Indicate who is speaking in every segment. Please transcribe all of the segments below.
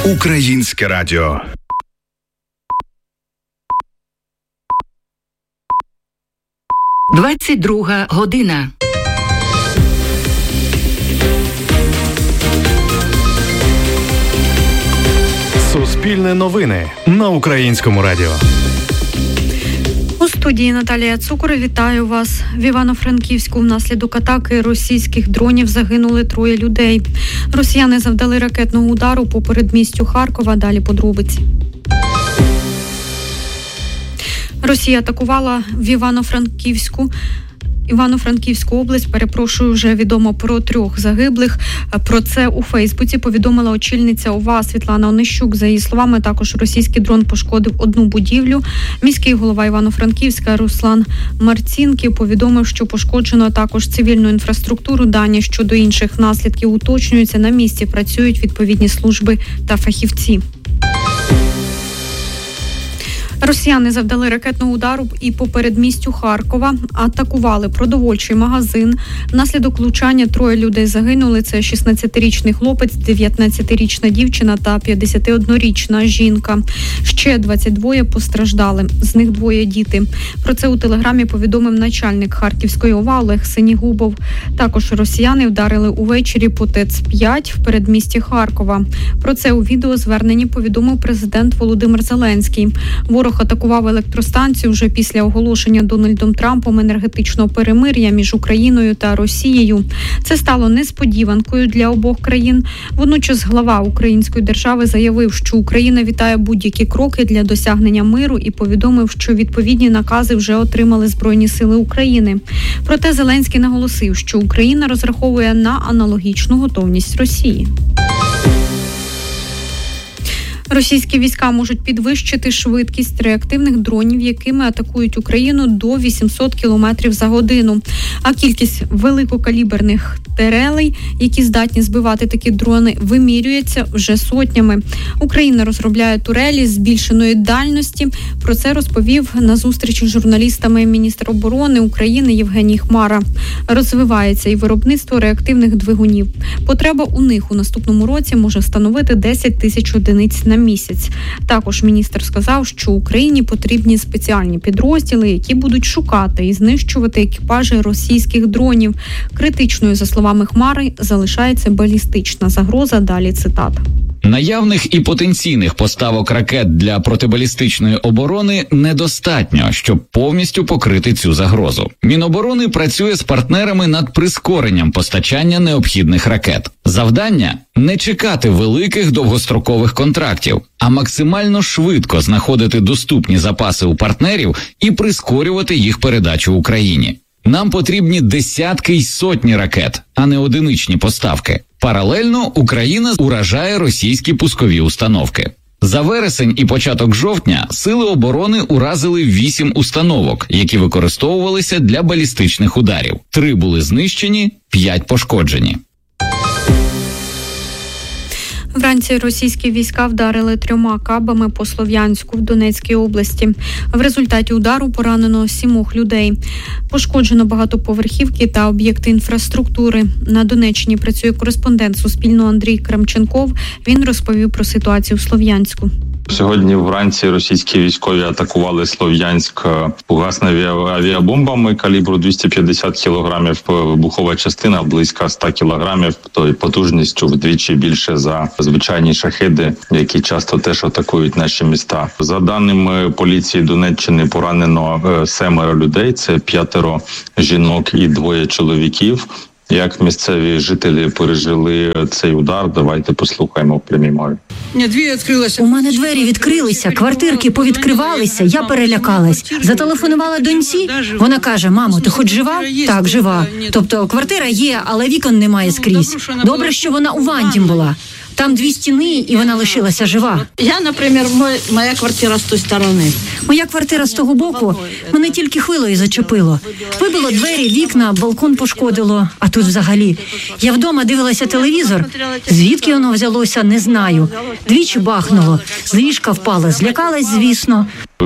Speaker 1: Українське радіо.
Speaker 2: «22 година».
Speaker 3: Суспільне новини на Українському радіо.
Speaker 4: У студії Наталія Цукор. Вітаю вас. В Івано-Франківську внаслідок атаки російських дронів загинули 3 людей. Росіяни завдали ракетного удару по передмістю Харкова. Далі подробиці. Росія атакувала в Івано-Франківську область, вже відомо про 3 загиблих. Про це у Фейсбуці повідомила очільниця ОВА Світлана Онищук. За її словами, також російський дрон пошкодив одну будівлю. Міський голова Івано-Франківська Руслан Марцінків повідомив, що пошкоджено також цивільну інфраструктуру. Дані щодо інших наслідків уточнюються. На місці працюють відповідні служби та фахівці. Росіяни завдали ракетного удару і по передмістю Харкова, атакували продовольчий магазин. Внаслідок влучання 3 людей загинули. Це 16-річний хлопець, 19-річна дівчина та 51-річна жінка. Ще 22 постраждали, з них 2 діти. Про це у телеграмі повідомив начальник Харківської ОВА Олег Синігубов. Також росіяни вдарили увечері по ТЕЦ-5 в передмісті Харкова. Про це у відеозверненні повідомив президент Володимир Зеленський. Ворог атакував електростанцію вже після оголошення Дональдом Трампом енергетичного перемир'я між Україною та Росією. Це стало несподіванкою для обох країн. Водночас глава української держави заявив, що Україна вітає будь-які кроки для досягнення миру і повідомив, що відповідні накази вже отримали Збройні сили України. Проте Зеленський наголосив, що Україна розраховує на аналогічну готовність Росії. Російські війська можуть підвищити швидкість реактивних дронів, якими атакують Україну, до 800 км за годину. А кількість великокаліберних турелей, які здатні збивати такі дрони, вимірюється вже сотнями. Україна розробляє турелі збільшеної дальності. Про це розповів на зустрічі з журналістами міністр оборони України Євгеній Хмара. Розвивається і виробництво реактивних двигунів. Потреба у них у наступному році може становити 10 тисяч одиниць на місяць. Також міністр сказав, що Україні потрібні спеціальні підрозділи, які будуть шукати і знищувати екіпажі російських дронів. Критичною, за словами Хмари, залишається балістична загроза. Далі цитата.
Speaker 5: Наявних і потенційних поставок ракет для протибалістичної оборони недостатньо, щоб повністю покрити цю загрозу. Міноборони працює з партнерами над прискоренням постачання необхідних ракет. Завдання – не чекати великих довгострокових контрактів, а максимально швидко знаходити доступні запаси у партнерів і прискорювати їх передачу Україні. Нам потрібні десятки й сотні ракет, а не одиничні поставки. Паралельно Україна уражає російські пускові установки. За вересень і початок жовтня сили оборони уразили 8 установок, які використовувалися для балістичних ударів. 3 були знищені, 5 пошкоджені.
Speaker 4: Вранці російські війська вдарили 3 кабами по Слов'янську в Донецькій області. В результаті удару поранено 7 людей. Пошкоджено багатоповерхівки та об'єкти інфраструктури. На Донеччині працює кореспондент Суспільного Андрій Крамченков. Він розповів про ситуацію в Слов'янську.
Speaker 6: Сьогодні вранці російські військові атакували Слов'янськ фугасними авіабомбами калібру 250 кілограмів, вибухова частина близько 100 кілограмів, то потужністю вдвічі більше за звичайні шахеди, які часто теж атакують наші міста. За даними поліції Донеччини, поранено 7 людей, це 5 жінок і 2 чоловіків. Як місцеві жителі пережили цей удар, давайте послухаємо в прямій мові.
Speaker 7: У мене двері відкрилися, квартирки повідкривалися, я перелякалась. Зателефонувала доньці, вона каже: мамо, ти хоч жива? Так, жива. Тобто квартира є, але вікон немає скрізь. Добре, що вона у ванні була. Там 2 стіни, і вона лишилася жива.
Speaker 8: Я, наприклад, моя квартира з тої сторони.
Speaker 7: Моя квартира з того боку, мене тільки хвилою зачепило. Вибило двері, вікна, балкон пошкодило, а тут взагалі. Я вдома дивилася телевізор. Звідки воно взялося, не знаю. Двічі бахнуло, з ліжка впала, злякалась, звісно.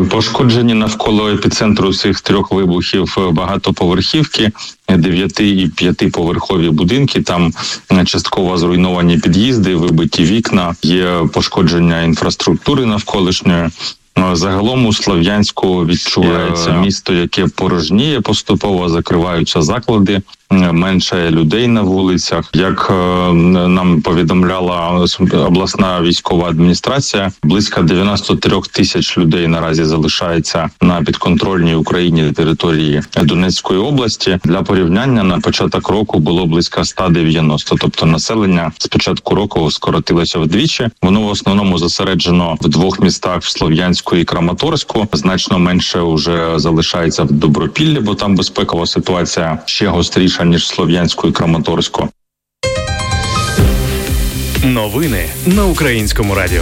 Speaker 6: Пошкоджені навколо епіцентру цих 3 вибухів багатоповерхівки, 9- і 5-поверхові будинки. Там частково зруйновані під'їзди, вибиті вікна, є пошкодження інфраструктури навколишньої. Загалом у Слов'янську відчувається місто, яке порожніє поступово, закриваються заклади, менше людей на вулицях. Як нам повідомляла обласна військова адміністрація, близько 93 тисяч людей наразі залишається на підконтрольній Україні території Донецької області. Для порівняння, на початок року було близько 190, тобто населення з початку року скоротилося вдвічі. Воно в основному зосереджено в 2 містах, в Слов'янську і Краматорську. Значно менше вже залишається в Добропіллі, бо там безпекова ситуація ще гостріша, ніж в Слов'янську і Краматорську.
Speaker 3: Новини на Українському радіо.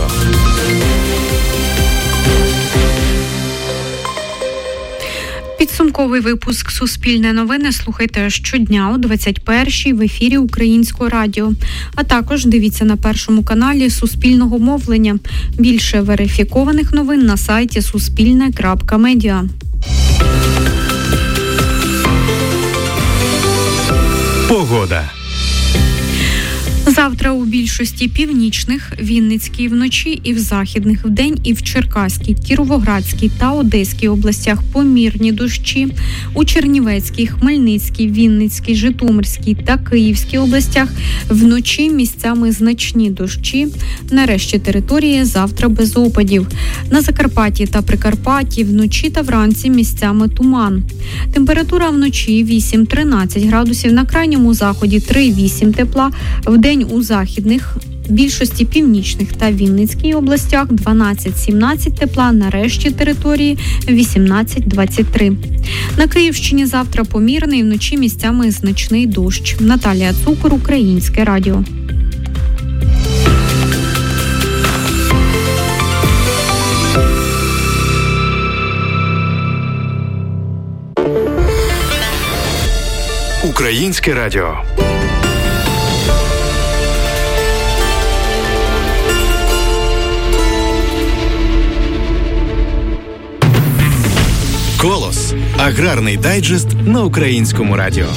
Speaker 4: Підсумковий випуск «Суспільне новини» слухайте щодня о 21-й в ефірі Українського радіо. А також дивіться на Першому каналі Суспільного мовлення. Більше верифікованих новин на сайті suspilne.media.
Speaker 3: Погода.
Speaker 4: Завтра у більшості північних, Вінницькій вночі і в західних вдень, і в Черкаській, Кіровоградській та Одеській областях помірні дощі. У Чернівецькій, Хмельницькій, Вінницькій, Житомирській та Київській областях вночі місцями значні дощі. Нарешті території завтра без опадів. На Закарпатті та Прикарпатті вночі та вранці місцями туман. Температура вночі 8-13 градусів, на крайньому заході 3-8 тепла, вдень у західних, більшості північних та Вінницькій областях 12-17 тепла, нарешті території 18-23. На Київщині завтра помірний, вночі місцями значний дощ. Наталія Цукор, Українське радіо.
Speaker 3: Українське радіо. «Колос» – аграрний дайджест на Українському радіо.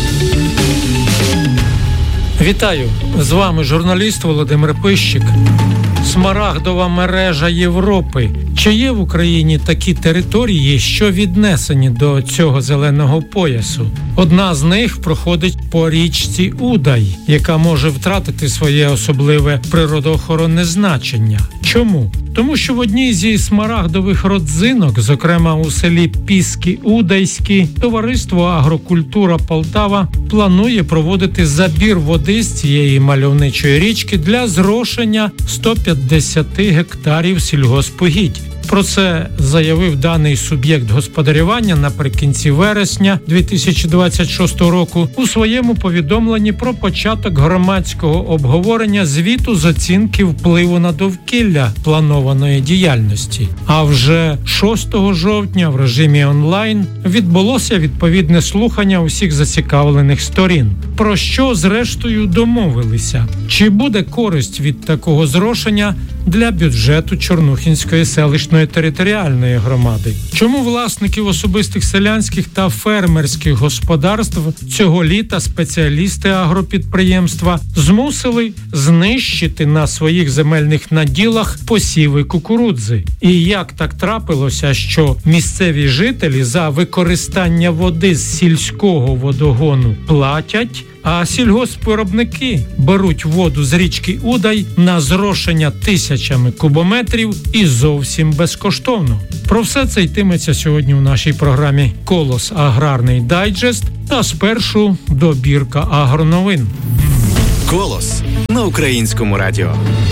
Speaker 1: Вітаю! З вами журналіст Володимир Пищик. Смарагдова мережа Європи. Чи є в Україні такі території, що віднесені до цього зеленого поясу? Одна з них проходить по річці Удай, яка може втратити своє особливе природоохоронне значення. Чому? Тому що в одній зі смарагдових родзинок, зокрема у селі Піски-Удайські, товариство «Агрокультура Полтава» планує проводити забір води з цієї мальовничої річки для зрошення 150 гектарів сільгоспугідь. Про це заявив даний суб'єкт господарювання наприкінці вересня 2026 року у своєму повідомленні про початок громадського обговорення звіту з оцінки впливу на довкілля планованої діяльності. А вже 6 жовтня в режимі онлайн відбулося відповідне слухання усіх зацікавлених сторін. Про що, зрештою, домовилися? Чи буде користь від такого зрошення для бюджету Чорнухінської селищної територіальної громади? Чому власників особистих селянських та фермерських господарств цього літа спеціалісти агропідприємства змусили знищити на своїх земельних наділах посіви кукурудзи? І як так трапилося, що місцеві жителі за використання води з сільського водогону платять, а сільгоспвиробники беруть воду з річки Удай на зрошення тисячами кубометрів і зовсім безкоштовно? Про все це йтиметься сьогодні у нашій програмі «Колос. Аграрний дайджест» та спершу добірка агроновин.
Speaker 3: «Колос» на Українському радіо.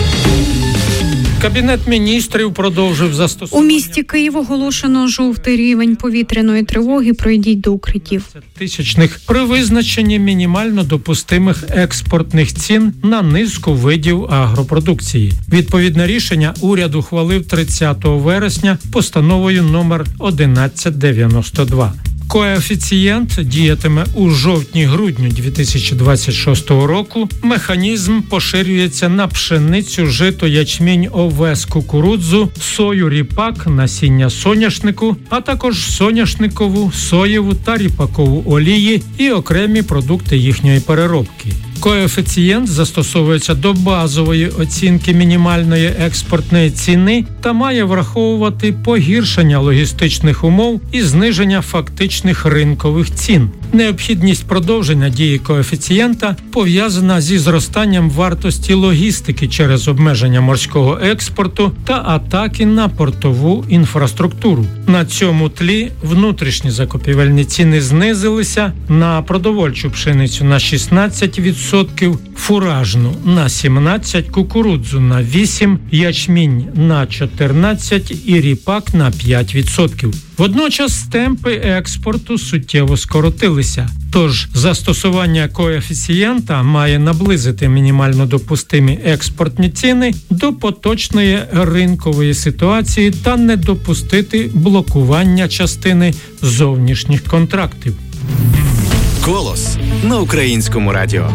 Speaker 1: Кабінет міністрів продовжив застосування...
Speaker 4: У місті Київ оголошено жовтий рівень повітряної тривоги. Пройдіть до укриттів.
Speaker 1: ...тисячних при визначенні мінімально допустимих експортних цін на низку видів агропродукції. Відповідне рішення уряд ухвалив 30 вересня постановою номер 1192. Коефіцієнт діятиме у жовтні-грудню 2026 року. Механізм поширюється на пшеницю, жито, ячмінь, овес, кукурудзу, сою, ріпак, насіння соняшнику, а також соняшникову, соєву та ріпакову олії і окремі продукти їхньої переробки. Коефіцієнт застосовується до базової оцінки мінімальної експортної ціни та має враховувати погіршення логістичних умов і зниження фактичних ринкових цін. Необхідність продовження дії коефіцієнта пов'язана зі зростанням вартості логістики через обмеження морського експорту та атаки на портову інфраструктуру. На цьому тлі внутрішні закупівельні ціни знизилися: на продовольчу пшеницю на 16%, фуражну на 17%, кукурудзу на 8%, ячмінь на 14% і ріпак на 5%. Водночас темпи експорту суттєво скоротилися. Тож застосування коефіцієнта має наблизити мінімально допустимі експортні ціни до поточної ринкової ситуації та не допустити блокування частини зовнішніх контрактів.
Speaker 3: Голос на Українському радіо.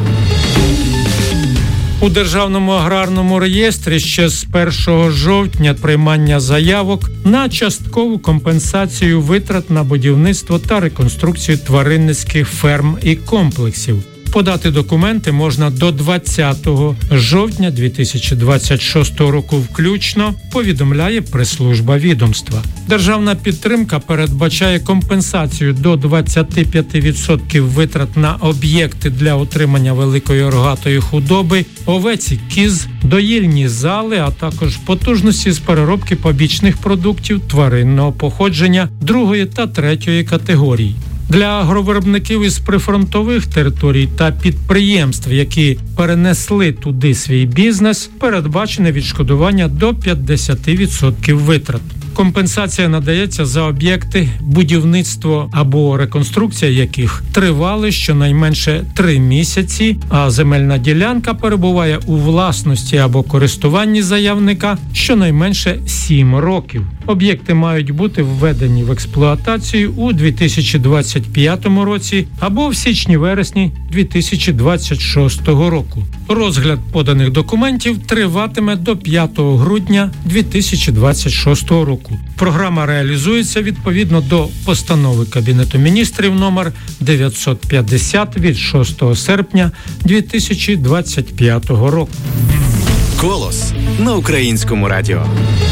Speaker 1: У Державному аграрному реєстрі ще з 1 жовтня приймання заявок на часткову компенсацію витрат на будівництво та реконструкцію тваринницьких ферм і комплексів. Подати документи можна до 20 жовтня 2026 року включно, повідомляє прес-служба відомства. Державна підтримка передбачає компенсацію до 25% витрат на об'єкти для утримання великої рогатої худоби, овець і кіз, доїльні зали, а також потужності з переробки побічних продуктів тваринного походження 2 та 3 категорій. Для агровиробників із прифронтових територій та підприємств, які перенесли туди свій бізнес, передбачене відшкодування до 50% витрат. Компенсація надається за об'єкти, будівництво або реконструкція яких тривали щонайменше 3 місяці, а земельна ділянка перебуває у власності або користуванні заявника щонайменше 7 років. Об'єкти мають бути введені в експлуатацію у 2025 році або в січні-вересні 2026 року. Розгляд поданих документів триватиме до 5 грудня 2026 року. Програма реалізується відповідно до постанови Кабінету міністрів номер 950 від 6 серпня 2025 року.
Speaker 3: Голос на Українському радіо.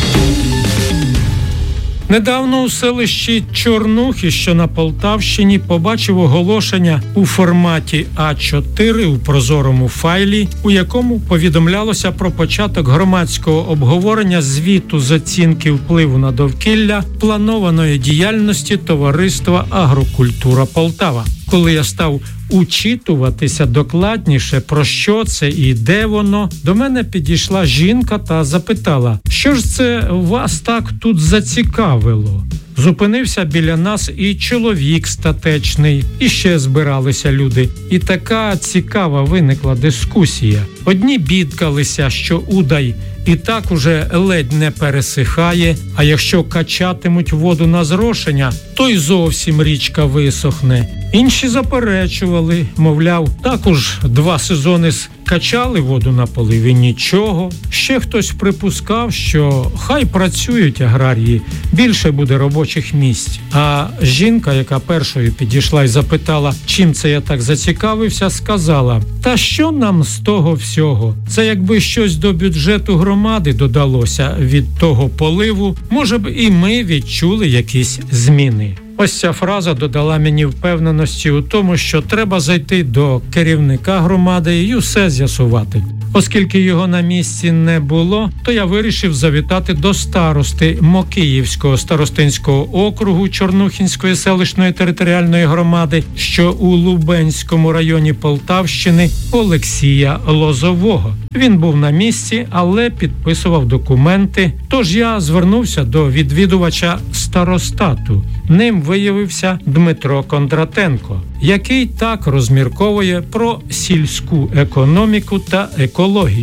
Speaker 1: Недавно у селищі Чорнухи, що на Полтавщині, побачив оголошення у форматі А4 у прозорому файлі, у якому повідомлялося про початок громадського обговорення звіту з оцінки впливу на довкілля планованої діяльності товариства «Агрокультура Полтава». Коли я став учитуватися докладніше, про що це і де воно, до мене підійшла жінка та запитала: що ж це вас так тут зацікавило? Зупинився біля нас і чоловік статечний, і ще збиралися люди. І така цікава виникла дискусія. Одні бідкалися, що Удай і так уже ледь не пересихає, а якщо качатимуть воду на зрошення, то й зовсім річка висохне. Інші заперечували, мовляв, також 2 сезони качали воду на поливі, нічого. Ще хтось припускав, що хай працюють аграрії, більше буде робочих місць. А жінка, яка першою підійшла і запитала, чим це я так зацікавився, сказала: та що нам з того всього? Це якби щось до бюджету громади додалося від того поливу, може б і ми відчули якісь зміни. Ось ця фраза додала мені впевненості у тому, що треба зайти до керівника громади і усе з'ясувати. Оскільки його на місці не було, то я вирішив завітати до старости Мокиївського старостинського округу Чорнухинської селищної територіальної громади, що у Лубенському районі Полтавщини, Олексія Лозового. Він був на місці, але підписував документи, тож я звернувся до відвідувача старостату. Ним виявився Дмитро Кондратенко, який так розмірковує про сільську економіку та екологію.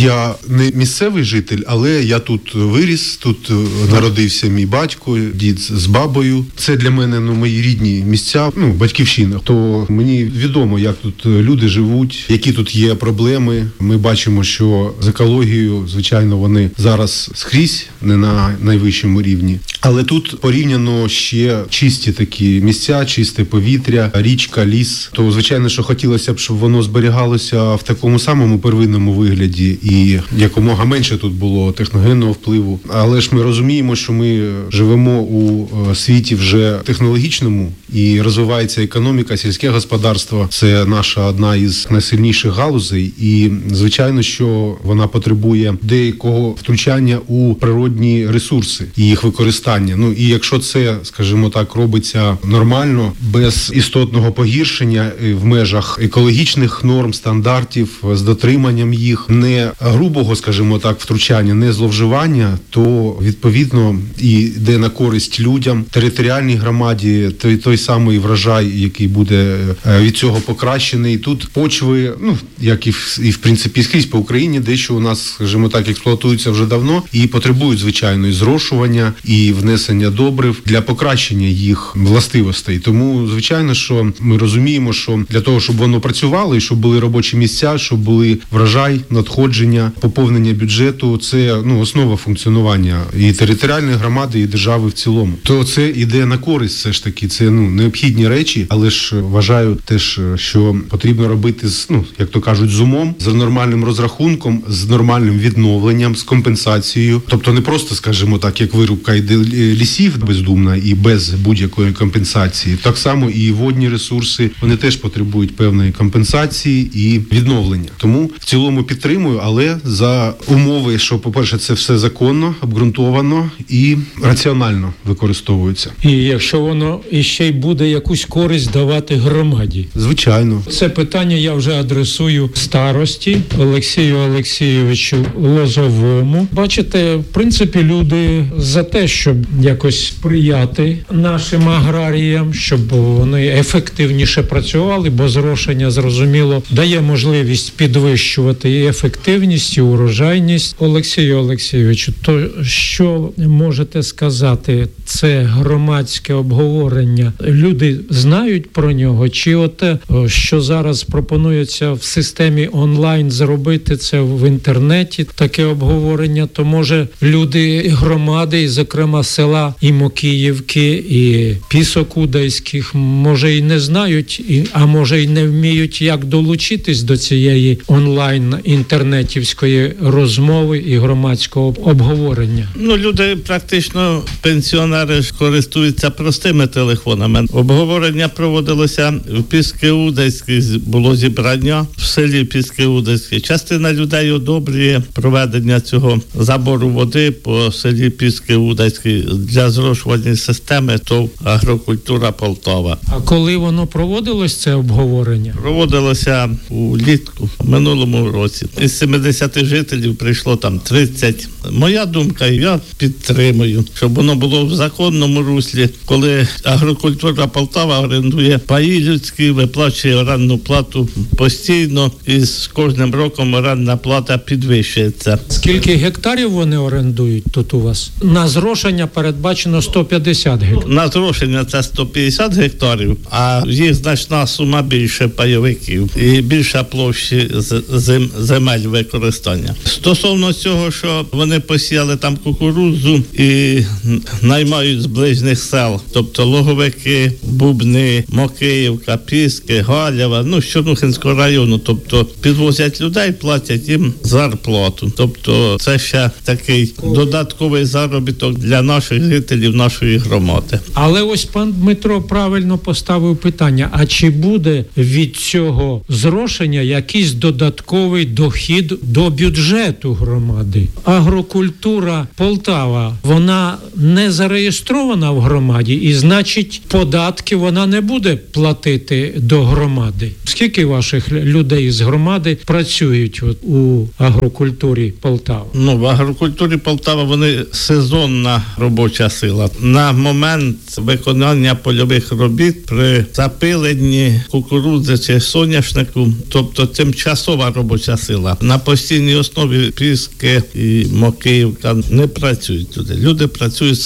Speaker 2: Я не місцевий житель, але я тут виріс, тут народився мій батько, дід з бабою. Це для мене мої рідні місця, батьківщина. То мені відомо, як тут люди живуть, які тут є проблеми. Ми бачимо, що з екологією, звичайно, вони зараз скрізь, не на найвищому рівні. Але тут порівняно ще чисті такі місця, чисте повітря, річка, ліс. То, звичайно, що хотілося б, щоб воно зберігалося в такому самому первинному вигляді і якомога менше тут було техногенного впливу. Але ж ми розуміємо, що ми живемо у світі вже технологічному і розвивається економіка, сільське господарство. Це наша одна із найсильніших галузей і, звичайно, що вона потребує деякого втручання у природні ресурси і їх використання. І якщо це, скажімо так, робиться нормально, без істотного погіршення в межах екологічних норм, стандартів, з дотриманням їх, не грубого, скажімо так, втручання, не зловживання, то, відповідно, і йде на користь людям, територіальній громаді, той самий врожай, який буде від цього покращений. Тут почви, як і в принципі скрізь по Україні, дещо у нас, скажімо так, експлуатуються вже давно і потребують, звичайно, і зрошування, і внесення добрив для покращення їх властивостей. Тому, звичайно, що ми розуміємо, що для того, щоб воно працювало, і щоб були робочі місця, щоб були врожай, надходження, поповнення бюджету, це основа функціонування і територіальної громади, і держави в цілому. То це йде на користь, все ж таки, це необхідні речі, але ж вважаю теж, що потрібно робити як то кажуть, з умом, з нормальним розрахунком, з нормальним відновленням, з компенсацією. Тобто не просто, скажімо так, як вирубка лісів бездумна і без будь-якої компенсації. Так само і водні ресурси, вони теж потребують певної компенсації і відновлення. Тому в цілому підтримую, але за умови, що, по-перше, це все законно, обґрунтовано і раціонально використовується.
Speaker 1: І якщо воно іще й буде якусь користь давати громаді.
Speaker 2: Звичайно.
Speaker 1: Це питання я вже адресую старості Олексію Олексійовичу Лозовому. Бачите, в принципі, люди за те, щоб якось сприяти нашим аграріям, щоб вони ефективніше працювали, бо зрошення, зрозуміло, дає можливість підвищувати і ефективність, і урожайність. Олексію Олексійовичу, то що можете сказати? Це громадське обговорення. Люди знають про нього? Чи оте, що зараз пропонується в системі онлайн зробити це в інтернеті, таке обговорення, то може люди громади, і зокрема села і Мокіївки, і Пісок Удайських, може і не знають, а може і не вміють, як долучитись до цієї онлайн-інтернетівської розмови і громадського обговорення?
Speaker 9: Люди практично, пенсіонери ж користуються простими телефонами. Обговорення проводилося в Піски-Удайській, було зібрання в селі Піски-Удайській. Частина людей одобрює проведення цього забору води по селі Піски-Удайській для зрошувальної системи ТОВ «Агрокультура Полтава».
Speaker 1: А коли воно проводилось, це обговорення?
Speaker 9: Проводилося улітку, в минулому році. Із 70 жителів прийшло там 30. Моя думка, я підтримую, щоб воно було в законному руслі, коли «Агрокультура Полтава» орендує паї людські, виплачує орендну плату постійно, і з кожним роком орендна плата підвищується.
Speaker 1: Скільки гектарів вони орендують тут у вас? На зрошення передбачено 150 гектарів.
Speaker 9: На зрошення це 150 гектарів, а їх значна сума більше пайовиків і більша площі земель використання. Стосовно цього, що вони посіяли там кукурудзу і наймають з ближніх сел, тобто Логовики, Бубни, Мокіївка, Піски, Галєва, з Чорнухинського району, тобто підвозять людей, платять їм зарплату. Тобто це ще такий додатковий заробіток для наших жителів, нашої громади.
Speaker 1: Але ось пан Дмитро правильно поставив питання, а чи буде від цього зрошення якийсь додатковий дохід до бюджету громади? Агрокультура Полтава, вона не зареєстрована в громаді і, значить, податки вона не буде платити до громади. Скільки ваших людей з громади працюють у агрокультурі Полтава?
Speaker 9: В агрокультурі Полтава вони сезонна робоча сила. На момент виконання польових робіт при запиленні кукурудзи чи соняшнику, тобто тимчасова робоча сила. На постійній основі Піски і Мокіївка не працюють туди. Люди працюють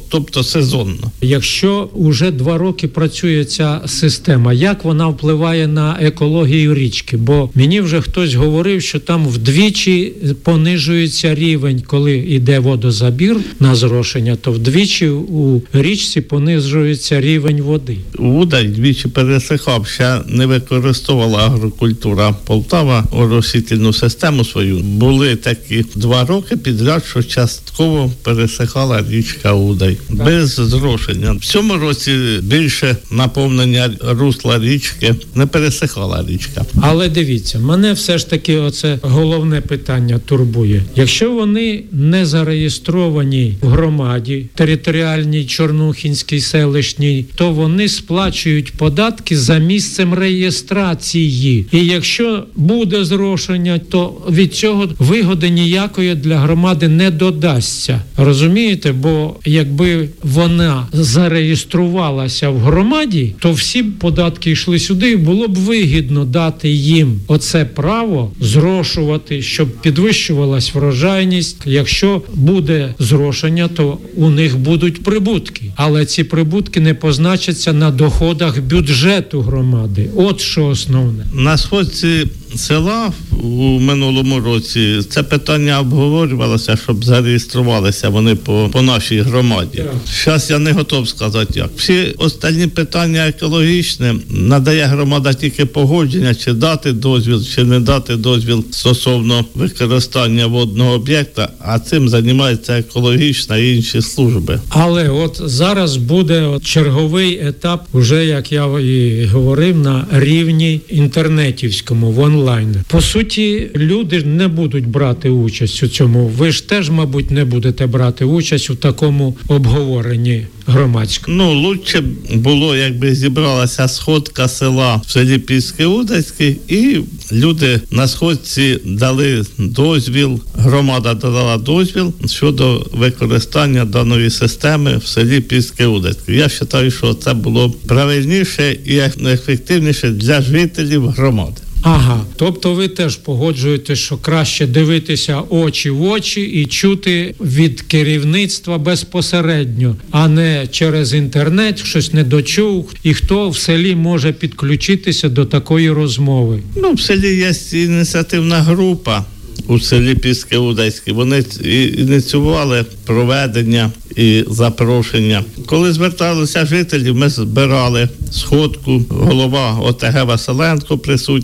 Speaker 9: сезонно.
Speaker 1: Якщо уже 2 роки працює ця система, як вона впливає на екологію річки? Бо мені вже хтось говорив, що там вдвічі понижується рівень, коли йде водозабір на зрошення, то вдвічі у річці понижується рівень води.
Speaker 9: Удай двічі пересихав, ще не використовувала агрокультура Полтава оросительну систему свою. Були такі 2 роки підряд, що частково пересихала річка Удай. Без зрошення. В цьому році більше наповнення русла річки, не пересихала річка.
Speaker 1: Але дивіться, мене все ж таки оце головне питання турбує. Якщо вони не зареєстровані в громаді, територіальній, Чорнухінській, селищній, то вони сплачують податки за місцем реєстрації. І якщо буде зрошення, то від цього вигоди ніякої для громади не додасться. Розумієте? Бо якби вона зареєструвалася в громаді, то всі податки йшли сюди, і було б вигідно дати їм оце право зрошувати, щоб підвищувалась врожайність. Якщо буде зрошення, то у них будуть прибутки. Але ці прибутки не позначаться на доходах бюджету громади. От що основне.
Speaker 9: На сходці села у минулому році це питання обговорювалося, щоб зареєструвалися вони по нашій громаді. Зараз я не готов сказати як. Всі останні питання екологічні надає громада тільки погодження, чи дати дозвіл, чи не дати дозвіл стосовно використання водного об'єкта, а цим займаються екологічна і інші служби.
Speaker 1: Але от зараз буде черговий етап, уже, як я і говорив, на рівні інтернетівському, в онлайн. По суті, люди не будуть брати участь у цьому. Ви ж теж, мабуть, не будете брати участь у такому обговоренні громадському.
Speaker 9: Лучше було, якби зібралася сходка села в селі Піски-Удайське, і люди на сходці дали дозвіл, громада дала дозвіл щодо використання даної системи в селі Піски-Удайське. Я вважаю, що це було правильніше і ефективніше для жителів громади.
Speaker 1: Ага, тобто ви теж погоджуєте, що краще дивитися очі в очі і чути від керівництва безпосередньо, а не через інтернет, щось не дочув, і хто в селі може підключитися до такої розмови?
Speaker 9: В селі є ініціативна група у селі Піски-Удайське. Вони ініціювали проведення і запрошення. Коли зверталися жителі, ми збирали сходку, голова ОТГ Василенко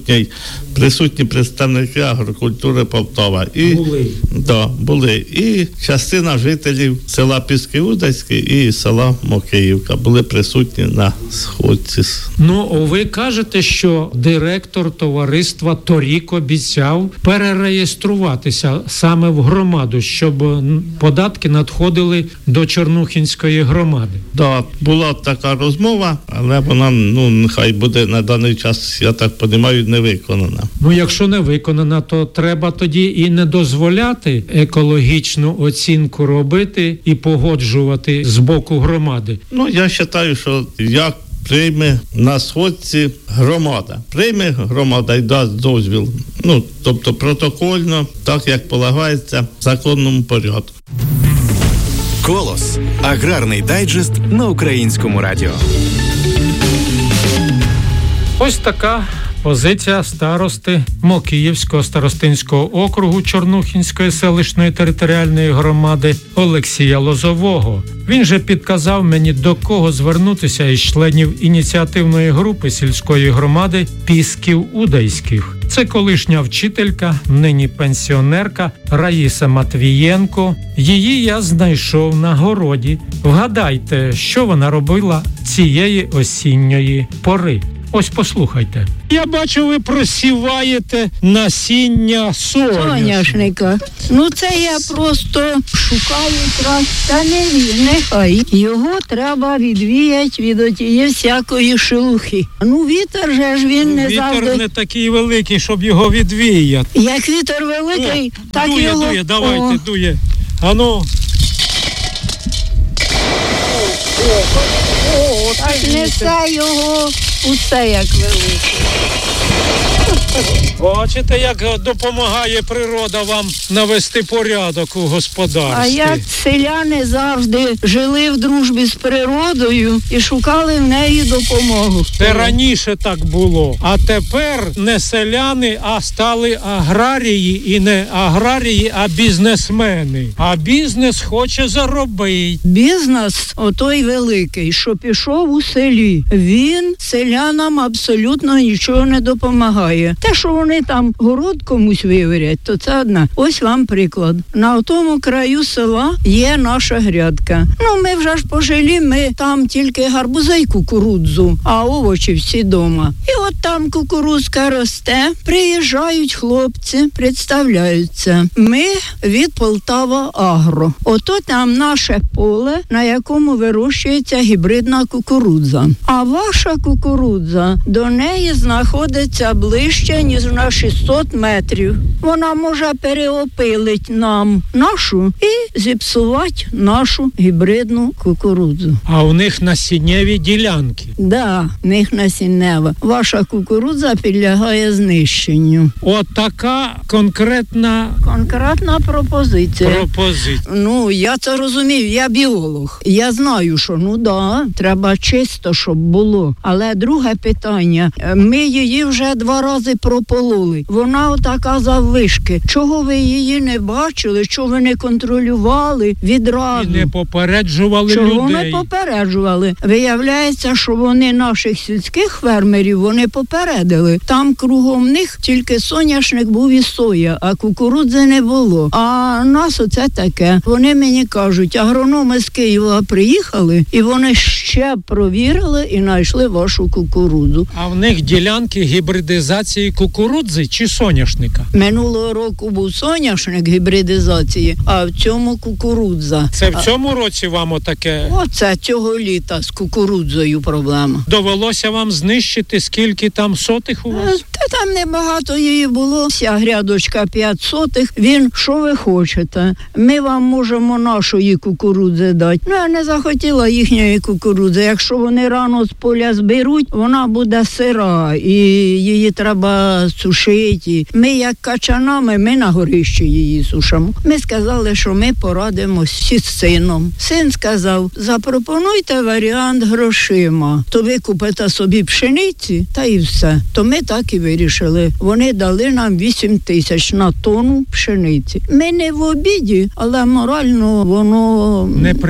Speaker 9: присутні представники агрокультури Полтава. Були. І частина жителів села Піски-Удайське і села Мокіївка були присутні на сходці.
Speaker 1: Ви кажете, що директор товариства торік обіцяв перереєструватися саме в громаду, щоб податки надходили до Чорнухінської громади.
Speaker 9: Так, була така розмова, але вона, нехай буде на даний час, я так розумію, не виконана.
Speaker 1: Якщо не виконана, то треба тоді і не дозволяти екологічну оцінку робити і погоджувати з боку громади.
Speaker 9: Я вважаю, що як прийме на сходці громада. Прийме громада і дасть дозвіл. Тобто протокольно, так як полагається в законному порядку.
Speaker 3: «Колос» – аграрний дайджест на Українському радіо.
Speaker 1: Ось така позиція старости Мокіївського старостинського округу Чорнухінської селищної територіальної громади Олексія Лозового. Він же підказав мені, до кого звернутися із членів ініціативної групи сільської громади Пісків-Удайських. Це колишня вчителька, нині пенсіонерка Раїса Матвієнко. Її я знайшов на городі. Вгадайте, що вона робила цієї осінньої пори. Ось послухайте. Я бачу, ви просіваєте насіння
Speaker 10: соняшника. Це я просто шукаю край. Та нехай. Його треба відвіяти від отієї всякої шелухи. Вітер же ж він не завжди...
Speaker 1: Вітер не такий великий, щоб його відвіяти.
Speaker 10: Як вітер великий, так
Speaker 1: дує,
Speaker 10: його...
Speaker 1: Дує, давайте, дує. Ану.
Speaker 10: Так несе його усе як велике.
Speaker 1: Бачите, як допомагає природа вам навести порядок у господарстві.
Speaker 10: А як селяни завжди жили в дружбі з природою і шукали в неї допомогу.
Speaker 1: Це раніше так було. А тепер не селяни, а стали аграрії. І не аграрії, а бізнесмени. А бізнес хоче заробити.
Speaker 10: Бізнес, отой великий, що пішов у селі, він селянам абсолютно нічого не допомагає. Те, що вони там город комусь виверять, то це одне. Ось вам приклад. На тому краю села є наша грядка. Ну, ми вже ж пожили, ми там тільки гарбузи й кукурудзу, а овочі всі дома. І от там кукурудзка росте, приїжджають хлопці, представляються. Ми від Полтава Агро. Ото там наше поле, на якому вирощується гібридна кукурудза. А ваша кукурудза до неї знаходиться ближче, ніж на 600 метрів. Вона може переопилити нам нашу і зіпсувати нашу гібридну кукурудзу.
Speaker 1: А у них насіннєві ділянки.
Speaker 10: Да, в них насіннева. Ваша кукурудза підлягає знищенню.
Speaker 1: От така конкретна
Speaker 10: пропозиція. Ну, я це розумію, я біолог. Я знаю, що, треба чисто, щоб було. Але друге питання, ми її вже 2 рази пропололи. Вона отака заввишки. Чого ви її не бачили? Чого ви не контролювали відразу?
Speaker 1: І не попереджували людей.
Speaker 10: Чого не попереджували? Виявляється, що вони наших сільських фермерів, вони попередили. Там кругом них тільки соняшник був і соя, а кукурудзи не було. А нас оце таке. Вони мені кажуть, агрономи з Києва приїхали, і вони ще провірили і знайшли вашу кукурудзу.
Speaker 1: А в них ділянки гібридизації кукурудзи чи соняшника?
Speaker 10: Минулого року був соняшник гібридизації, а в цьому кукурудза.
Speaker 1: Це в цьому році вам отаке?
Speaker 10: Оце цього літа з кукурудзою проблема.
Speaker 1: Довелося вам знищити, скільки там сотих у вас?
Speaker 10: Та там небагато її було. Вся грядочка 5 сотих. Він, що ви хочете? Ми вам можемо нашої кукурудзи дати. Ну, я не захотіла їхньої кукурудзи. Якщо вони рано з поля зберуть, вона буде сира, і її треба сушити. Ми, як качанами, ми на горищі її сушимо. Ми сказали, що ми порадимося з сином. Син сказав, запропонуйте варіант грошима. То ви купите собі пшениці, та і все. То ми так і вирішили. Вони дали нам 8 тисяч на тонну пшениці. Ми не в обіді, але морально воно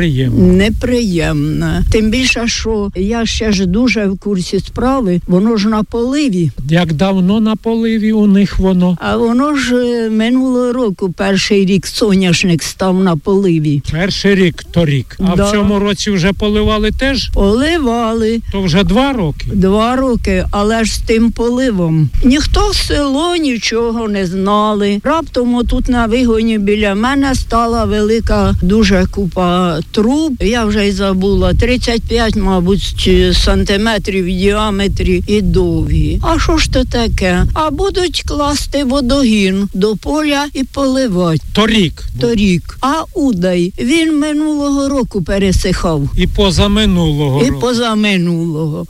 Speaker 10: неприємне. Тим більше, що я ще ж дуже в курсі справи, воно ж на поливі.
Speaker 1: Як давно на поливі у них воно?
Speaker 10: А воно ж минулого року, перший рік соняшник став на поливі.
Speaker 1: Перший рік, торік. А в цьому році вже поливали теж?
Speaker 10: Поливали.
Speaker 1: То вже 2 роки?
Speaker 10: 2 роки, але ж з тим поливом. Ніхто в село нічого не знали. Раптом отут на вигоні біля мене стала велика дуже купа труб. Я вже й забула. 35, мабуть, сантиметрів в діаметрі і довгі. А що ж то таке? А будуть класти водогін до поля і поливати. Торік. А удай, він минулого року пересихав.
Speaker 1: І позаминулого.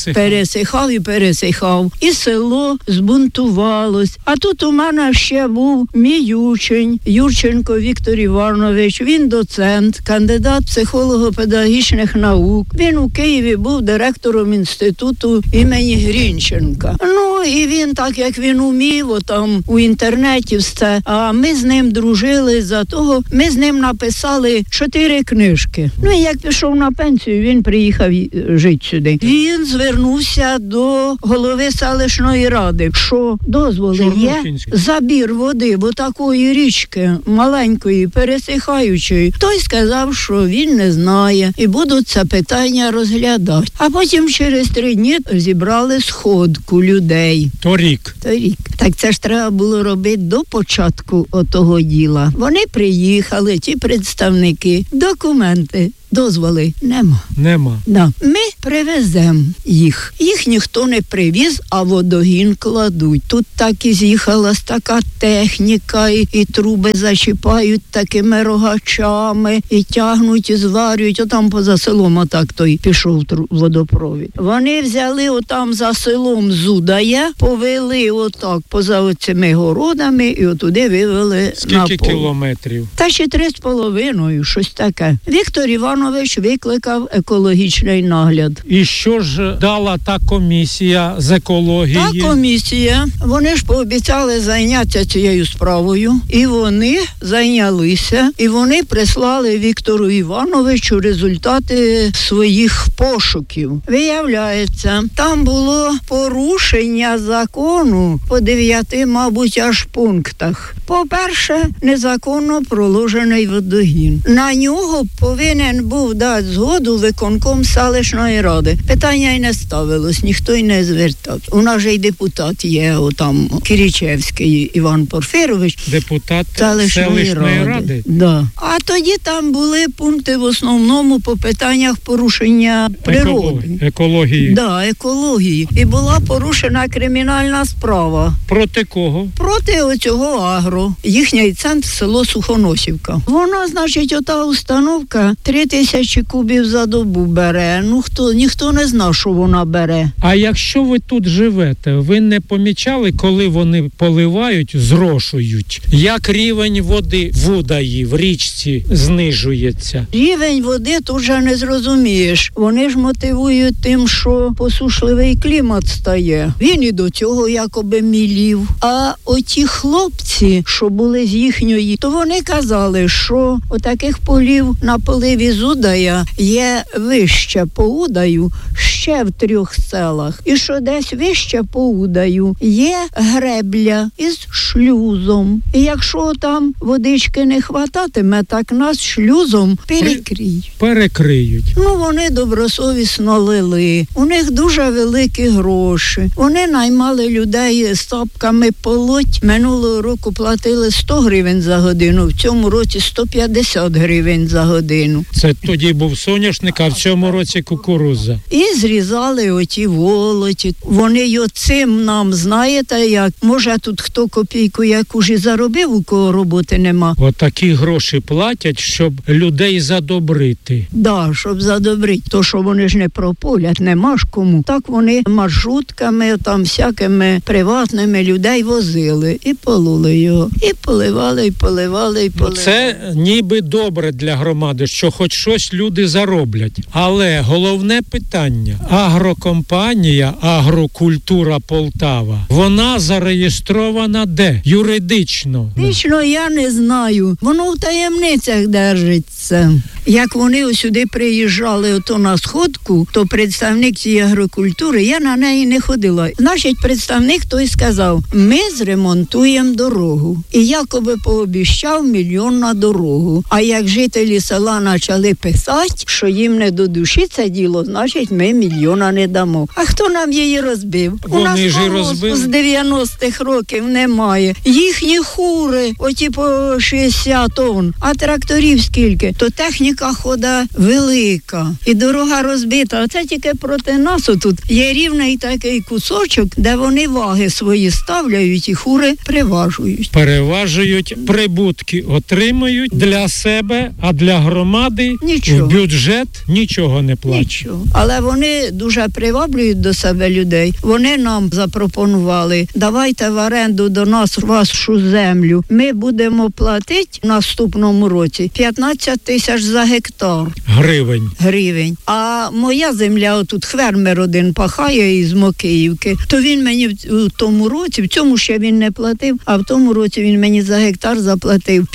Speaker 10: Пересихав. І село збунтувалось. А тут у мене ще був мій учень, Юрченко Віктор Іванович. Він доцент, кандидат психолого-педагогічних наук. Він у Києві був директором інституту імені Грінченка. Ну, і він, так як він умів, там у інтернеті все, а ми з ним дружили за того, ми з ним написали 4 книжки. Ну, і як пішов на пенсію, він приїхав жити сюди. Він звернувся до голови селищної ради, що дозволи є забір води, бо такої річки маленької, пересихаючої. Той сказав, що він не знає і будуть це питання розглядати. А потім через 3 дні зібрали сходку людей.
Speaker 1: Торік.
Speaker 10: Так це ж треба було робити до початку отого діла. Вони приїхали, ті представники, документи дозволи нема. Да. Ми привеземо їх. Їх ніхто не привіз, а водогін кладуть. Тут так і з'їхалась така техніка, і труби зачіпають такими рогачами, і тягнуть, і зварюють. Отам поза селом отак той пішов водопровід. Вони взяли отам за селом Зудає, повели отак поза оцими городами і отуди вивели.
Speaker 1: Скільки кілометрів?
Speaker 10: Та ще 3,5, щось таке. Віктор Іванович викликав екологічний нагляд.
Speaker 1: І що ж дала та комісія з екології?
Speaker 10: Та комісія, вони ж пообіцяли зайнятися цією справою, і вони зайнялися, і вони прислали Віктору Івановичу результати своїх пошуків. Виявляється, там було порушення закону по 9, мабуть, аж пунктах. По-перше, незаконно проложений водогін. На нього повинен був дати згоду виконком селищної ради. Питання й не ставилось, ніхто й не звертав. У нас же й депутат є, отам Киричевський Іван Порфирович.
Speaker 1: Депутат селищної ради?
Speaker 10: Да. А тоді там були пункти в основному по питаннях порушення природи.
Speaker 1: Екології.
Speaker 10: Да, екології. І була порушена кримінальна справа.
Speaker 1: Проти кого?
Speaker 10: Проти оцього Агро. Їхній центр село Сухоносівка. Вона, значить, ота установка 3000 кубів за добу бере. Ніхто не знав, що вона бере.
Speaker 1: А якщо ви тут живете, ви не помічали, коли вони поливають, зрошують? Як рівень води в Удаї, в річці знижується?
Speaker 10: Рівень води тут вже не зрозумієш. Вони ж мотивують тим, що посушливий клімат стає. Він і до цього якоби мілів. А оті хлопці, що були з їхньої, то вони казали, що отаких полів на поливі з Удая є вище по Удаю ще в 3 селах. І що десь вище по Удаю є гребля із шлюзом. І якщо там водички не хвататиме, так нас шлюзом
Speaker 1: перекриють.
Speaker 10: Вони добросовісно лили. У них дуже великі гроші. Вони наймали людей з тапками полоть. Минулого року платили 100 гривень за годину, в цьому році 150 гривень за годину.
Speaker 1: Це тоді був соняшник, а в цьому році кукурудза.
Speaker 10: І зрізали оті волоті. Вони й оцим нам, знаєте, як, може тут хто копійку яку ж і заробив, у кого роботи нема.
Speaker 1: Отакі гроші платять, щоб людей задобрити.
Speaker 10: Да, щоб задобрити. То, що вони ж не прополять, нема ж кому. Так вони маршрутками, там всякими приватними людей возили і полули його. І поливали, і поливали, і поливали.
Speaker 1: Це ніби добре для громади, що хоч щось люди зароблять. Але головне питання. Агрокомпанія «Агрокультура Полтава», вона зареєстрована де? Юридично?
Speaker 10: Юридично я не знаю. Воно в таємницях держиться. Як вони сюди приїжджали ото на сходку, то представник цієї агрокультури, я на неї не ходила. Значить, представник той сказав, ми зремонтуємо дорогу. І якоби пообіщав 1 мільйон на дорогу. А як жителі села почали писати, що їм не до душі це діло, значить, ми 1 мільйона не дамо. А хто нам її розбив?
Speaker 1: Вони
Speaker 10: у нас
Speaker 1: ж розбили.
Speaker 10: З 90-х років немає. Їхні хури, оті по 60 тонн, а тракторів скільки? То техніка хода велика. І дорога розбита. Оце тільки проти нас отут. Є рівний такий кусочок, де вони ваги свої ставляють і хури приважують.
Speaker 1: Переважують, прибутки отримують для себе, а для громади
Speaker 10: нічого.
Speaker 1: В бюджет нічого не платять.
Speaker 10: Нічого. Але вони дуже приваблюють до себе людей. Вони нам запропонували, давайте в оренду до нас вашу землю. Ми будемо платити в наступному році 15 тисяч за гектар. Гривень. А моя земля, отут фермер один пахає із Мокиївки, то він мені в тому році, в цьому ще він не платив, а в тому році він мені за гектар заплатив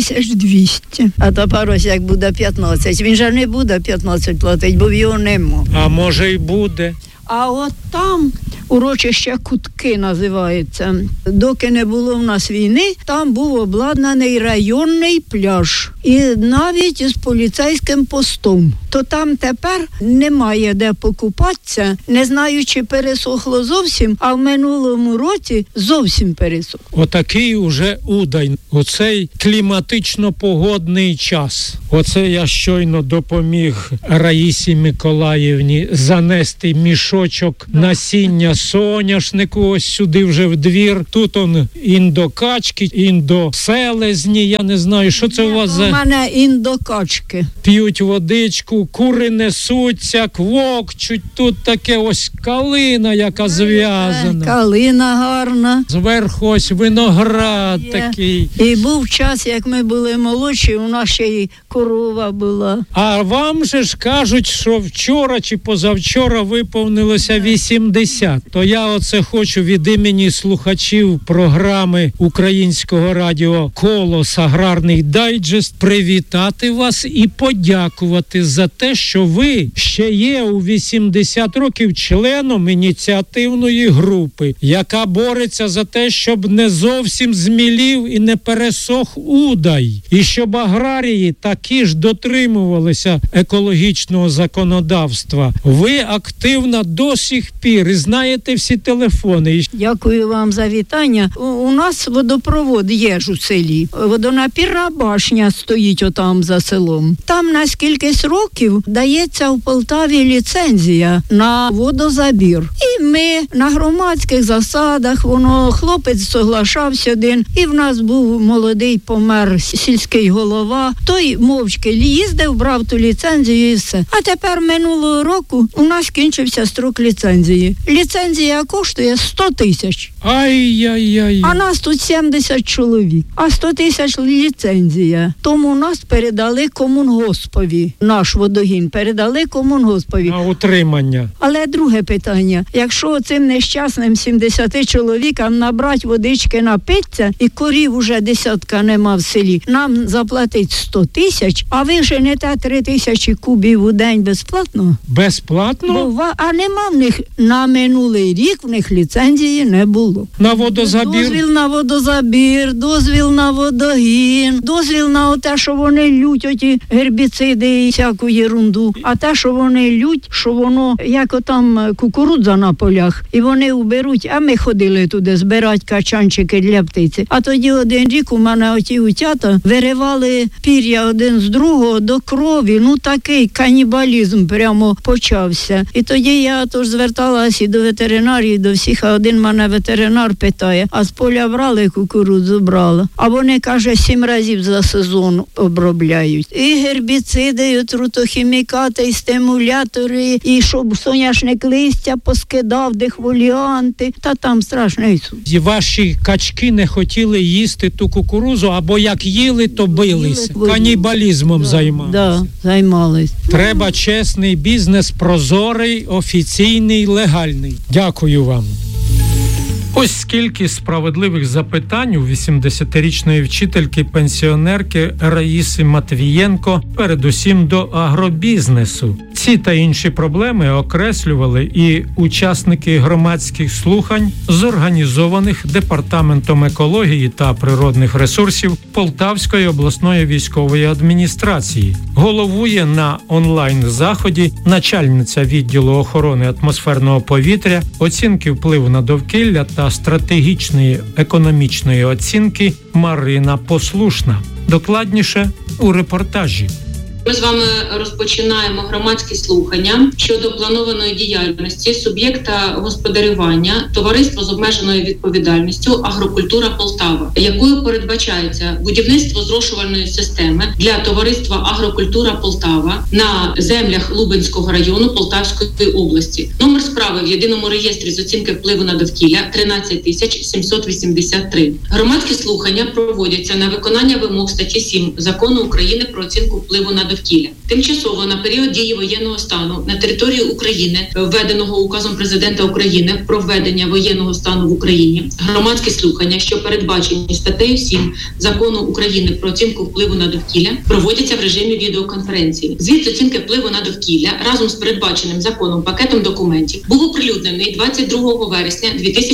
Speaker 10: 5200. А тепер ось як буде 15. Він же не буде 15 платити, бо в його нема.
Speaker 1: А може й буде.
Speaker 10: А от там урочище Кутки називається. Доки не було в нас війни, там був обладнаний районний пляж. І навіть з поліцейським постом. То там тепер немає де покупатися. Не знаю, чи пересохло зовсім, а в минулому році зовсім пересохло.
Speaker 1: Отакий уже Удай. Оцей кліматично-погодний час. Оце я щойно допоміг Раїсі Миколаївні занести мішочок насіння соняшнику ось сюди вже в двір. Тут он індокачки, індоселезні, я не знаю, що це у вас за...
Speaker 10: У мене індокачки.
Speaker 1: П'ють водичку, кури несуться, квокчуть. Тут таке ось калина, яка зв'язана.
Speaker 10: Калина гарна.
Speaker 1: Зверху ось виноград такий.
Speaker 10: І був час, як ми були молодші, у нас ще й корова була.
Speaker 1: А вам же ж кажуть, що вчора чи позавчора виповнилося 80. То я оце хочу від імені слухачів програми Українського радіо «Колос. Аграрний дайджест» привітати вас і подякувати за те, що ви ще є у 80 років членом ініціативної групи, яка бореться за те, щоб не зовсім змілів і не пересох Удай, і щоб аграрії такі ж дотримувалися екологічного законодавства. Ви активна до сих пір і знаєте всі телефони.
Speaker 10: Дякую вам за вітання. У нас водопровод є ж у селі. Водонапірна башня стоїть отам за селом. Там на скількись років дається в Полтаві ліцензія на водозабір. І ми на громадських засадах, хлопець соглашався один, і в нас був молодий помер сільський голова. Той мовчки їздив, брав ту ліцензію і все. А тепер минулого року у нас кінчився строк ліцензії. Ліцензія коштує 100 тисяч.
Speaker 1: Ай-яй-яй.
Speaker 10: А нас тут 70 чоловік. А 100 тисяч ліцензія. Тому нас передали комунгоспові. Наш водогін передали комунгоспові.
Speaker 1: На утримання.
Speaker 10: Але друге питання. Якщо цим нещасним 70 чоловікам набрати водички, напитися, і корів уже десятка нема в селі, нам заплатить 100 тисяч, а ви женете 3 тисячі кубів у день безплатно?
Speaker 1: Безплатно?
Speaker 10: А нема в них на минулий рік, в них ліцензії не було.
Speaker 1: На водозабір?
Speaker 10: Дозвіл на водозабір, дозвіл на водогін, дозвіл на те, що вони лють оті гербіциди і всяку єрунду. А те, що вони лють, що воно, як отам кукурудза на полях, і вони уберуть, а ми ходили туди збирати качанчики для птиці. А тоді один рік у мене оті утята виривали пір'я один з другого до крові. Ну такий канібалізм прямо почався. І тоді я тож зверталася і до ветеринарії, до всіх, а один мене ветеринар питає, а з поля брали кукурудзу, брала. А вони, каже, 7 разів за сезон обробляють. І гербіциди, і отрутохімікати, і стимулятори, і щоб соняшник листя поскидав, дехволіанти. Та там страшний суд.
Speaker 1: І ваші качки не хотіли їсти ту кукурудзу, або як їли, то билися. Канібалізмом займалися.
Speaker 10: Да, займались.
Speaker 1: Треба чесний бізнес, прозорий, офіційний, легальний. Дякую вам. Ось скільки справедливих запитань у 80-річної вчительки-пенсіонерки Раїси Матвієнко, передусім до агробізнесу. Ці та інші проблеми окреслювали і учасники громадських слухань, зорганізованих Департаментом екології та природних ресурсів Полтавської обласної військової адміністрації. Головує на онлайн-заході начальниця відділу охорони атмосферного повітря, оцінки впливу на довкілля та стратегічної економічної оцінки Марина Послушна. Докладніше у репортажі.
Speaker 11: Ми з вами розпочинаємо громадські слухання щодо планованої діяльності суб'єкта господарювання товариство з обмеженою відповідальністю «Агрокультура Полтава», якою передбачається будівництво зрошувальної системи для товариства «Агрокультура Полтава» на землях Лубенського району Полтавської області. Номер справи в єдиному реєстрі з оцінки впливу на довкілля 13783. Громадські слухання проводяться на виконання вимог статті 7 Закону України про оцінку впливу на довкілля. довкілля. Тимчасово на період дії воєнного стану на території України, введеного указом президента України про введення воєнного стану в Україні, громадські слухання, що передбачені статтею 7 Закону України про оцінку впливу на довкілля, проводяться в режимі відеоконференції. Звіт з оцінки впливу на довкілля разом з передбаченим законом пакетом документів був оприлюднений 22 вересня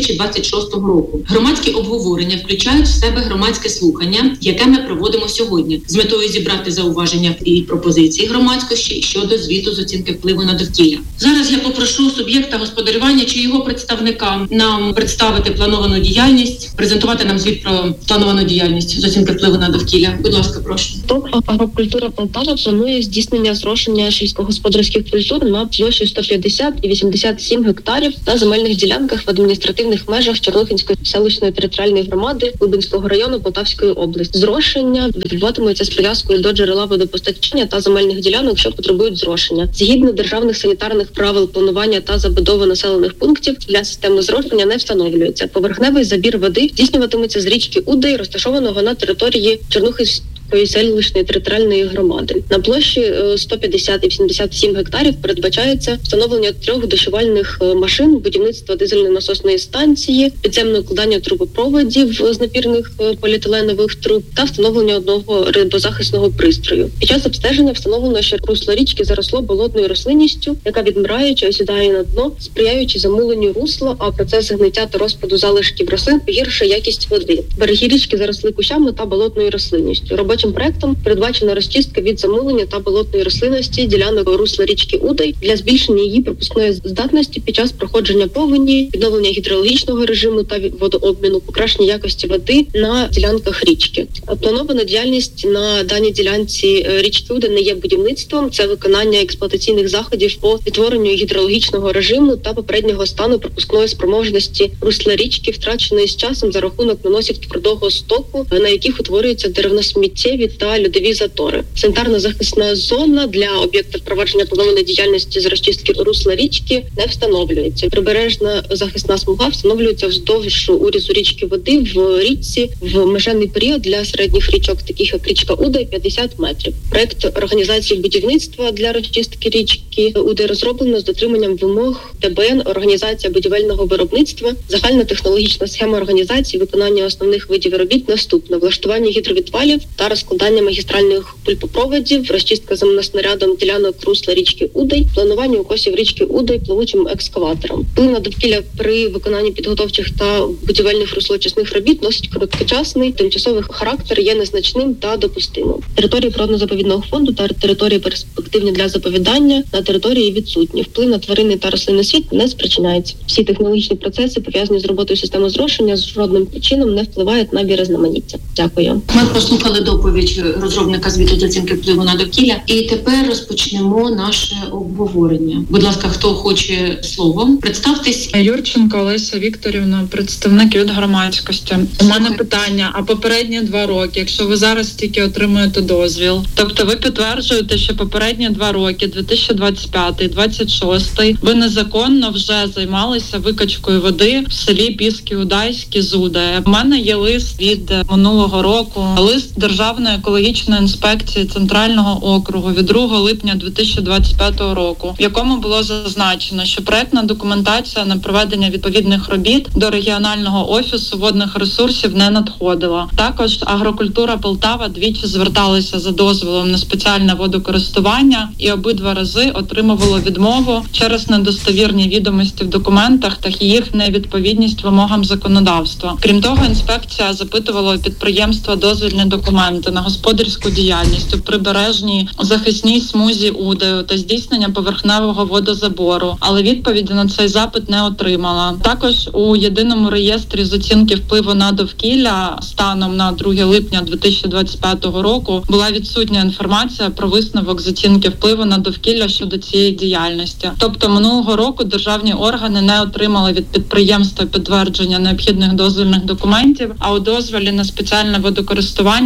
Speaker 11: 2026 року. Громадські обговорення включають в себе громадське слухання, яке ми проводимо сьогодні, з метою зібрати зауваження і пропозиції громадськості щодо звіту з оцінки впливу на довкілля. Зараз я попрошу суб'єкта господарювання чи його представника нам представити плановану діяльність, презентувати нам звіт про плановану діяльність з оцінки впливу на довкілля. Будь ласка, прошу.
Speaker 12: ТОВ «Агрокультура Полтава» планує здійснення зрошення сільськогосподарських культур на площі 150 і 87 гектарів на земельних ділянках в адміністративних межах Чорнухинської селищної територіальної громади Лубенського району Полтавської області. Зрошення відбуватиметься з прив'язкою до джерела водопостачання та земельних ділянок, що потребують зрошення. Згідно державних санітарних правил планування та забудови населених пунктів для системи зрошення не встановлюється. Поверхневий забір води здійснюватиметься з річки Удей, розташованого на території Чорнухинської селищної територіальної громади. На площі 150 і 87 гектарів передбачається встановлення 3 дощувальних машин, будівництво дизельно-насосної станції, підземне укладання трубопроводів з напірних поліетиленових труб та встановлення одного рибозахисного пристрою. Під час обстеження встановлено, що русло річки заросло болотною рослинністю, яка відмираючи осідає на дно, сприяючи замуленню русла, а процес гниття та розпаду залишків рослин погіршує якість води. Береги річки заросли кущами та болотною рослинністю. Робочим проектом передбачена розчистка від замулення та болотної рослинності ділянок русла річки Удей для збільшення її пропускної здатності під час проходження повені, відновлення гідрологічного режиму та водообміну, покращення якості води на ділянках річки. Планована діяльність на даній ділянці річки Удей не є будівництвом, це виконання експлуатаційних заходів по відтворенню гідрологічного режиму та попереднього стану пропускної спроможності русла річки, втраченої з часом за рахунок наносів твердого стоку, на яких утворюються деревносміттєві та льодові затори. Санітарно-захисна зона для об'єкта впровадження планованої діяльності з розчистки русла річки не встановлюється. Прибережна захисна смуга встановлюється вздовж урізу річки води в річці в межевий період для середніх річок, таких як річка Удей, 50 метрів. Проект організації будівництва для розчистки річки Удей розроблено з дотриманням вимог ТБН «Організація будівельного виробництва». Загальна технологічна схема організації виконання основних видів робіт наступна: влаштування гідровідвалів та розкладання магістральних пульпопроводів, розчистка земноснарядом ділянок русла річки Удей, планування укосів річки Удей плавучим екскаватором. Вплив на довкілля при виконанні підготовчих та будівельних руслоочисних робіт носить короткочасний, тимчасовий характер, є незначним та допустимим. Території природно-заповідного фонду та території перспективні для заповідання на території відсутні. Вплив на тваринний та рослинний світ не спричиняється. Всі технологічні процеси, пов'язані з роботою системи зрошення, з жодним чином не впливають на біорізноманіття. Дякую.
Speaker 11: Ми послухали доповідь розробника звіту з оцінки впливу на довкілля. І тепер розпочнемо наше обговорення. Будь ласка, хто хоче словом, представтесь.
Speaker 13: Юрченко Олеся Вікторівна, представник від громадськості. У мене питання, а попередні 2 роки, якщо ви зараз тільки отримуєте дозвіл, тобто ви підтверджуєте, що попередні 2 роки, 2025-2026, ви незаконно вже займалися викачкою води в селі Піски-Удайські з Удая. У мене є лист від минулого року, лист Державної екологічної інспекції Центрального округу від 2 липня 2025 року, в якому було зазначено, що проектна документація на проведення відповідних робіт до регіонального офісу водних ресурсів не надходила. Також «Агрокультура Полтава» двічі зверталися за дозволом на спеціальне водокористування і обидва рази отримувало відмову через недостовірні відомості в документах та їх невідповідність вимогам законодавства. Крім того, інспекція запитувала у підприємства дозвільні документи на господарську діяльність у прибережній захисній смузі Удаю та здійснення поверхневого водозабору, але відповіді на цей запит не отримала. Також у єдиному реєстрі з оцінки впливу на довкілля станом на 2 липня 2025 року була відсутня інформація про висновок з оцінки впливу на довкілля щодо цієї діяльності. Тобто минулого року державні органи не отримали від підприємства підтвердження необхідних дозвільних документів, а у дозволі на спеціальне водокористування підприємство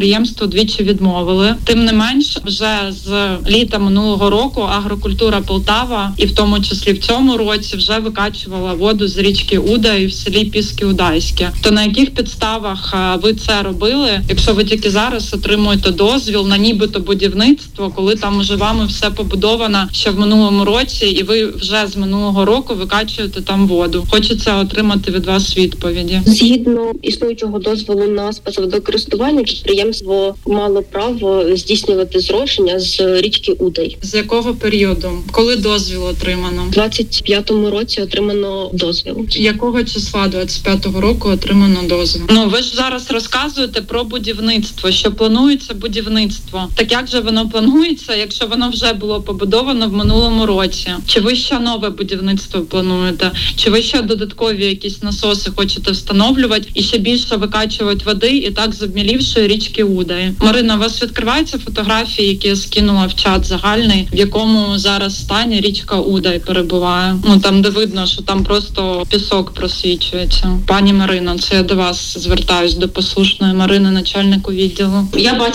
Speaker 13: підприємству двічі відмовили. Тим не менш, вже з літа минулого року Агрокультура Полтава, і в тому числі в цьому році, вже викачувала воду з річки Уда і в селі Піски-Удайське. То на яких підставах ви це робили, якщо ви тільки зараз отримуєте дозвіл на нібито будівництво, коли там уже вами все побудовано ще в минулому році, і ви вже з минулого року викачуєте там воду? Хочеться отримати від вас відповіді.
Speaker 12: Згідно існуючого дозволу на спецводокористування, підприємство мало право здійснювати зрошення з річки Удай.
Speaker 13: З якого періоду? Коли дозвіл отримано?
Speaker 12: У 25-му році отримано дозвіл.
Speaker 13: Якого числа 25-го року отримано дозвіл? Ну, ви ж зараз розказуєте про будівництво, що планується будівництво. Так як же воно планується, якщо воно вже було побудовано в минулому році? Чи ви ще нове будівництво плануєте? Чи ви ще додаткові якісь насоси хочете встановлювати і ще більше викачувати води і так з обмілівшої річки Удай? Марина, у вас відкриваються фотографії, які я скинула в чат загальний, в якому зараз стані річка Удай перебуває? Ну, там, де видно, що там просто пісок просвічується. Пані Марино, це я до вас звертаюсь, до послушної Марини, начальнику відділу.
Speaker 11: Я бачу